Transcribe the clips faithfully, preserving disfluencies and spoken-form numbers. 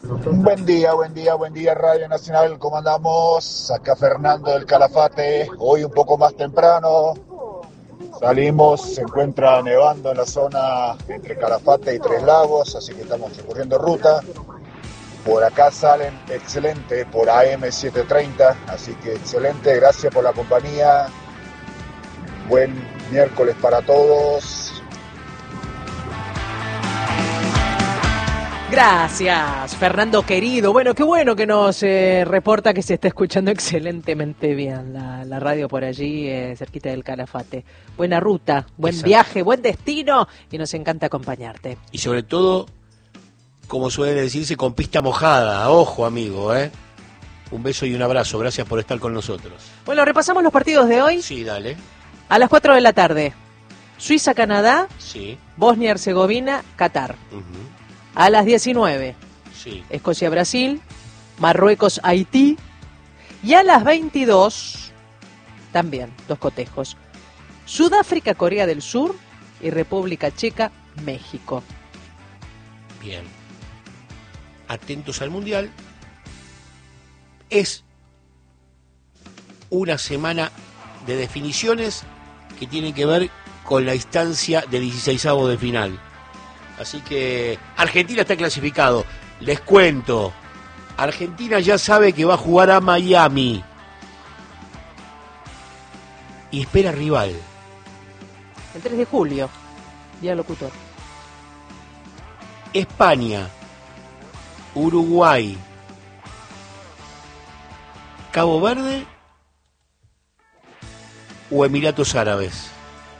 Buen día, buen día, buen día Radio Nacional, ¿cómo andamos? Acá Fernando del Calafate, hoy un poco más temprano, salimos, se encuentra nevando en la zona entre Calafate y Tres Lagos, así que estamos recorriendo ruta. Por acá salen excelente por A M setecientos treinta, así que excelente, gracias por la compañía, buen miércoles para todos. Gracias, Fernando querido. Bueno, qué bueno que nos eh, reporta que se está escuchando excelentemente bien la, la radio por allí, eh, cerquita del Calafate. Buena ruta, buen Exacto. viaje, buen destino y nos encanta acompañarte. Y sobre todo, como suele decirse, con pista mojada. Ojo, amigo, ¿eh? Un beso y un abrazo. Gracias por estar con nosotros. Bueno, repasamos los partidos de hoy. Sí, dale. A las cuatro de la tarde, Suiza-Canadá, sí. Bosnia-Herzegovina, Qatar. Uh-huh. A las diecinueve, sí. Escocia-Brasil, Marruecos-Haití. Y a las veintidós, también, dos cotejos, Sudáfrica-Corea del Sur y República Checa-México. Bien. Atentos al Mundial. Es una semana de definiciones que tienen que ver con la instancia de dieciseisavos de final. Así que Argentina está clasificado. Les cuento. Argentina ya sabe que va a jugar a Miami. Y espera rival. El tres de julio. Día locutor. España. Uruguay. Cabo Verde. O Emiratos Árabes.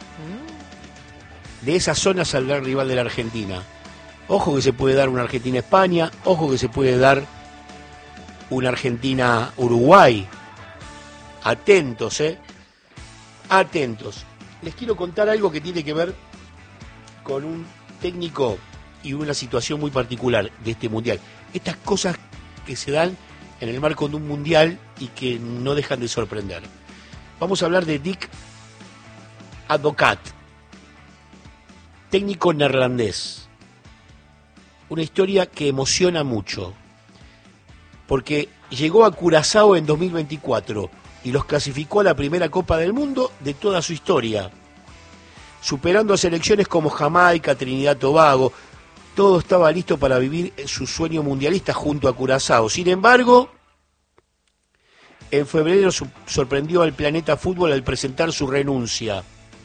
De esa zona saldrá el rival de la Argentina. Ojo que se puede dar una Argentina-España, ojo que se puede dar una Argentina-Uruguay. Atentos, ¿eh? Atentos. Les quiero contar algo que tiene que ver con un técnico y una situación muy particular de este Mundial. Estas cosas que se dan en el marco de un Mundial y que no dejan de sorprender. Vamos a hablar de Dick Advocaat, técnico neerlandés. Una historia que emociona mucho, porque llegó a Curazao en dos mil veinticuatro y los clasificó a la primera Copa del Mundo de toda su historia, superando a selecciones como Jamaica, Trinidad Tobago. Todo estaba listo para vivir su sueño mundialista junto a Curazao. Sin embargo, en febrero sorprendió al planeta fútbol al presentar su renuncia.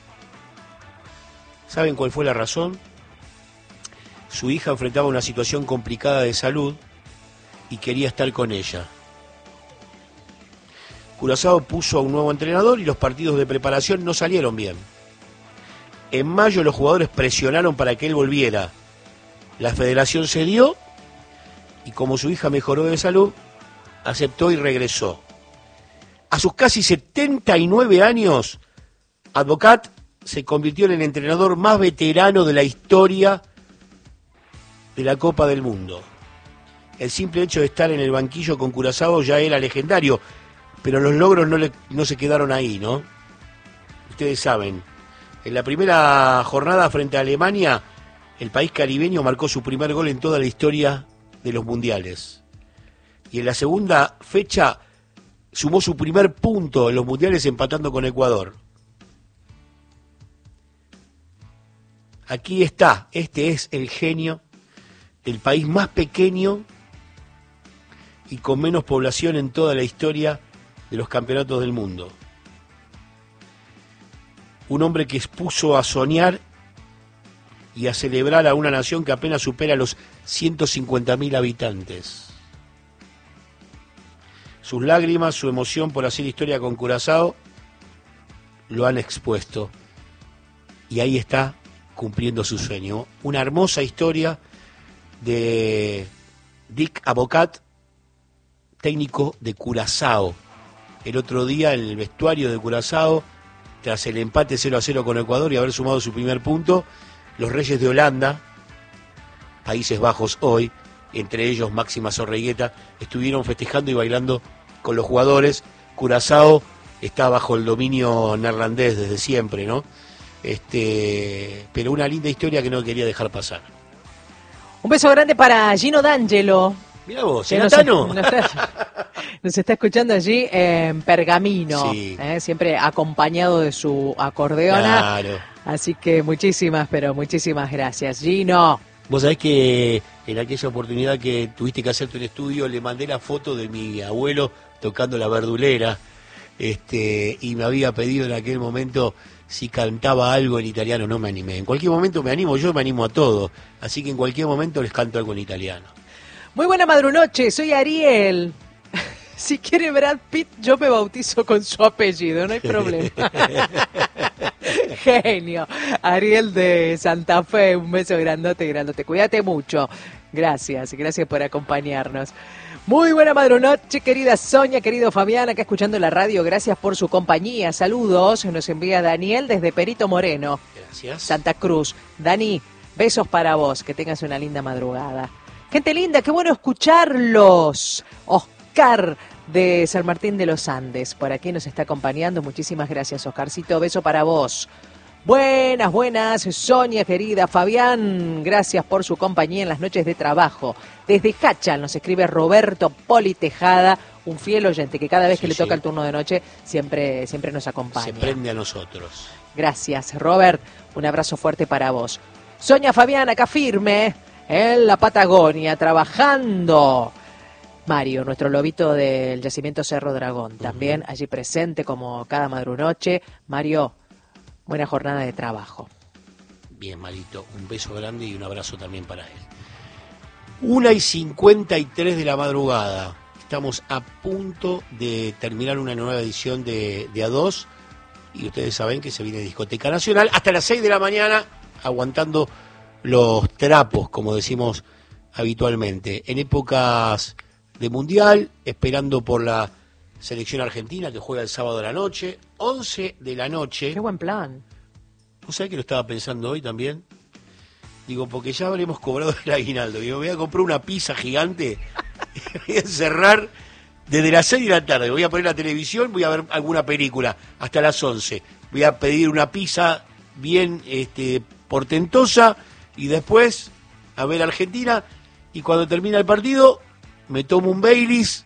¿Saben cuál fue la razón? Su hija enfrentaba una situación complicada de salud y quería estar con ella. Curazao puso a un nuevo entrenador y los partidos de preparación no salieron bien. En mayo los jugadores presionaron para que él volviera. La federación cedió y como su hija mejoró de salud, aceptó y regresó. A sus casi setenta y nueve años, Advocaat se convirtió en el entrenador más veterano de la historia de la Copa del Mundo. El simple hecho de estar en el banquillo con Curazao ya era legendario, pero los logros no, le, no se quedaron ahí, ¿no? Ustedes saben, en la primera jornada frente a Alemania, el país caribeño marcó su primer gol en toda la historia de los mundiales. Y en la segunda fecha sumó su primer punto en los mundiales empatando con Ecuador. Aquí está, este es el genio del país más pequeño y con menos población en toda la historia de los campeonatos del mundo. Un hombre que expuso a soñar y a celebrar a una nación que apenas supera los ciento cincuenta mil habitantes. Sus lágrimas, su emoción por hacer historia con Curazao lo han expuesto. Y ahí está, cumpliendo su sueño. Una hermosa historia de Dick Advocaat, técnico de Curazao. El otro día en el vestuario de Curazao, tras el empate cero a cero con Ecuador y haber sumado su primer punto, los Reyes de Holanda, Países Bajos hoy, entre ellos Máxima Zorreguieta, estuvieron festejando y bailando con los jugadores. Curazao está bajo el dominio neerlandés desde siempre, ¿no? Este, pero una linda historia que no quería dejar pasar. Un beso grande para Gino D'Angelo, Mirá vos, Que nos, ¿Senatano? nos está, nos está escuchando allí en Pergamino, Sí. ¿eh? Siempre acompañado de su acordeona. Claro. Así que muchísimas, pero muchísimas gracias. Gino. Vos sabés que en aquella oportunidad que tuviste que hacerte un estudio, le mandé la foto de mi abuelo tocando la verdulera, este, y me había pedido en aquel momento si cantaba algo en italiano. No me animé. En cualquier momento me animo, yo me animo a todo. Así que en cualquier momento les canto algo en italiano. Muy buena madrunoche, soy Ariel. Si quiere Brad Pitt, yo me bautizo con su apellido, no hay problema. Genio. Ariel de Santa Fe, un beso grandote, grandote. Cuídate mucho. Gracias, gracias por acompañarnos. Muy buena madrunoche, querida Sonia, querido Fabián, acá escuchando la radio. Gracias por su compañía. Saludos, nos envía Daniel desde Perito Moreno. Gracias. Santa Cruz. Dani, besos para vos, que tengas una linda madrugada. Gente linda, qué bueno escucharlos. Oscar de San Martín de los Andes, por aquí nos está acompañando. Muchísimas gracias, Oscarcito. Beso para vos. Buenas, buenas, Sonia querida, Fabián, gracias por su compañía en las noches de trabajo. Desde Hachal nos escribe Roberto Poli Tejada, un fiel oyente que cada vez Sí, que le sí. toca el turno de noche siempre, siempre nos acompaña. Se prende a nosotros. Gracias, Robert. Un abrazo fuerte para vos. Sonia Fabián, acá firme, en la Patagonia, trabajando. Mario, nuestro lobito del yacimiento Cerro Dragón, también allí presente como cada madrunoche. Mario, buena jornada de trabajo. Bien, Marito, un beso grande y un abrazo también para él. Una y cincuenta y tres de la madrugada. Estamos a punto de terminar una nueva edición de, de A dos. Y ustedes saben que se viene Discoteca Nacional hasta las seis de la mañana, aguantando los trapos, como decimos habitualmente. En épocas de Mundial, esperando por la selección argentina que juega el sábado de la noche, once de la noche. Qué buen plan. ¿Vos sabés que lo estaba pensando hoy también? Digo, porque ya habremos cobrado el aguinaldo. Digo, voy a comprar una pizza gigante y voy a encerrar desde las seis de la tarde. Voy a poner la televisión, voy a ver alguna película hasta las once. Voy a pedir una pizza bien este, portentosa y después a ver Argentina. Y cuando termina el partido, me tomo un Baileys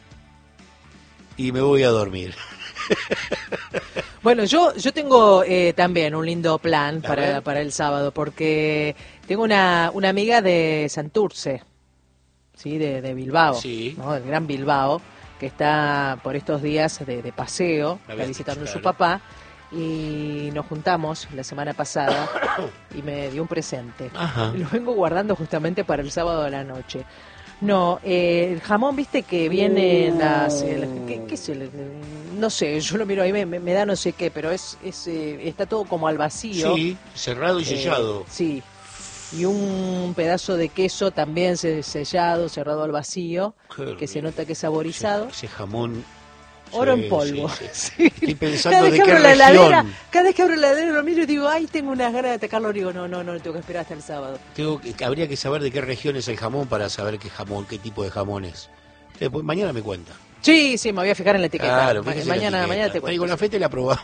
y me voy a dormir. Bueno, yo yo tengo eh, también un lindo plan A para, ver. para el sábado, porque tengo una, una amiga de Santurce, ¿sí? de, de Bilbao, Sí. ¿no? Del Gran Bilbao, que está por estos días de, de paseo, La está ves, visitando a su claro. papá, y nos juntamos la semana pasada y me dio un presente. Ajá. Lo vengo guardando justamente para el sábado de la noche. No, eh, el jamón, viste que viene en las... el- ¿qué, qué es el- no sé, yo lo miro ahí, me, me- me da no sé qué, pero es, es eh, está todo como al vacío. Sí, cerrado y Eh, sellado. sí, y un pedazo de queso también se- sellado, cerrado al vacío, Qué que se rico. nota que es saborizado. Ese, ese jamón. Oro sí, en polvo. sí, sí. Sí. Estoy pensando Cada vez de que qué abro la heladera, región. cada vez que abro la heladera lo miro y digo, ay, tengo unas ganas de atacarlo. Digo, no, no, no, tengo que esperar hasta el sábado. Tengo que, habría que saber de qué región es el jamón para saber qué jamón, qué tipo de jamón es. Después, mañana me cuenta. Sí, sí, me voy a fijar en la etiqueta. Claro, Ma- fíjese la mañana, etiqueta. mañana te Traigo cuento. la feta y la probamos.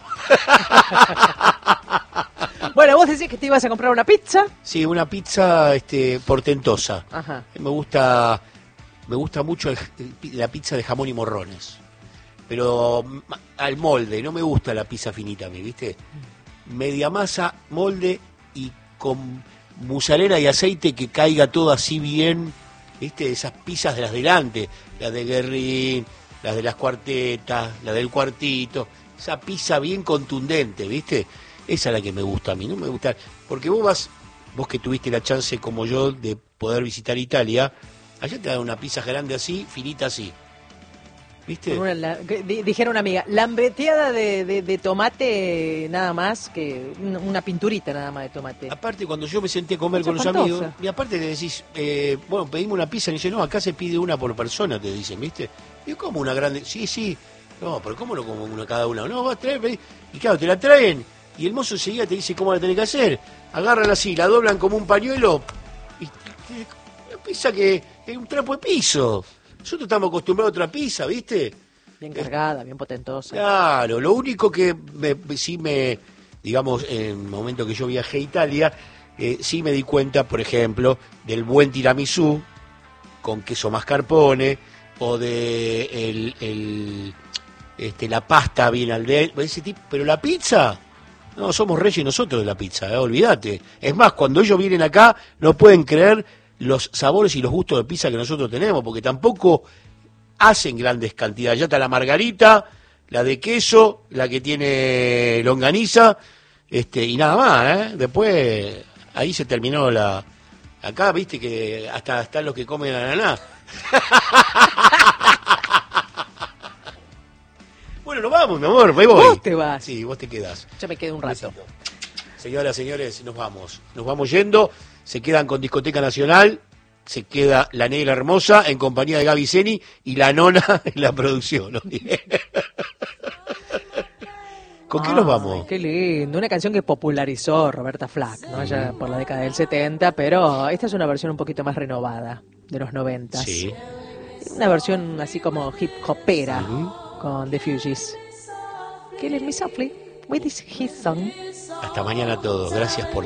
Bueno, vos decís que te ibas a comprar una pizza. Sí, una pizza este, portentosa. Ajá. Me gusta, me gusta mucho el- el- la pizza de jamón y morrones. Pero mm, al molde, no me gusta la pizza finita a mí, ¿viste? Media masa, molde y con mozzarella y aceite que caiga todo así bien, ¿viste? Esas pizzas de las delante, las de Guerrín, las de las cuartetas, la del cuartito, esa pizza bien contundente, ¿viste? Esa es la que me gusta a mí, no me gusta, porque vos vas, vos que tuviste la chance como yo de poder visitar Italia, allá te dan una pizza grande así, finita así, ¿viste? Una la- que di- dijera una amiga, lambreteada de, de, de tomate nada más que una, una pinturita nada más de tomate. Aparte, cuando yo me senté a comer Mucha con los espantosa. amigos, y aparte le decís, eh, bueno, pedimos una pizza, y dice, no, acá se pide una por persona, te dicen, ¿viste? Y yo, ¿cómo una grande? Sí, sí, no, pero ¿cómo no como una cada una? No, vas a traer, pedí. Y claro, te la traen, y el mozo enseguida te dice cómo la tenés que hacer. Agarran así, la doblan como un pañuelo, y y- una pizza que es un trapo de piso. Nosotros estamos acostumbrados a otra pizza, ¿viste? Bien cargada, bien potentosa. Claro, lo único que me, sí me, digamos, en el momento que yo viajé a Italia, eh, sí me di cuenta, por ejemplo, del buen tiramisú, con queso mascarpone, o de el, el, este, la pasta bien al de ese tipo, pero la pizza, no, somos reyes nosotros de la pizza, ¿eh? Olvídate. Es más, cuando ellos vienen acá, no pueden creer los sabores y los gustos de pizza que nosotros tenemos, porque tampoco hacen grandes cantidades. Ya está la margarita, la de queso, la que tiene longaniza, este, y nada más, ¿eh? Después, ahí se terminó la... Acá, viste que hasta están los que comen ananá. Bueno, nos vamos, mi amor, me voy. Vos te vas. Sí, vos te quedás. Yo me quedo un rato. Besito. Señoras, señores, nos vamos. Nos vamos yendo. Se quedan con Discoteca Nacional. Se queda La Negra Hermosa en compañía de Gaby Zeni y la nona en la producción. ¿No? ¿Con qué Ay, nos vamos? Qué lindo, una canción que popularizó Roberta Flack, ¿no? Allá por la década del setenta, pero esta es una versión un poquito más renovada, de los noventa. Sí. Una versión así como hip hopera, Uh-huh. con The Fugees. Killing Me Softly with his song. Hasta mañana a todos. Gracias por